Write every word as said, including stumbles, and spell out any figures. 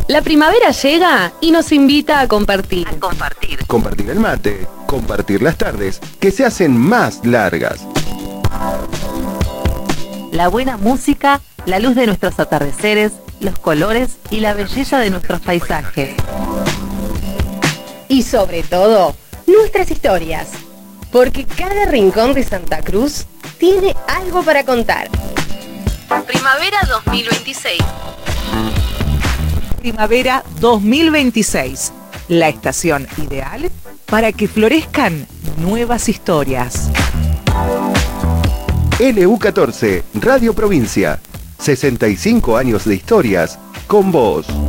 La primavera llega y nos invita a compartir. A compartir. Compartir el mate, compartir las tardes, que se hacen más largas. La buena música, la luz de nuestros atardeceres, los colores y la belleza de nuestros paisajes. Y sobre todo, nuestras historias. Porque cada rincón de Santa Cruz tiene algo para contar. Primavera dos mil veintiséis. Primavera dos mil veintiséis. La estación ideal para que florezcan nuevas historias. L U catorce, Radio Provincia. sesenta y cinco años de historias con vos.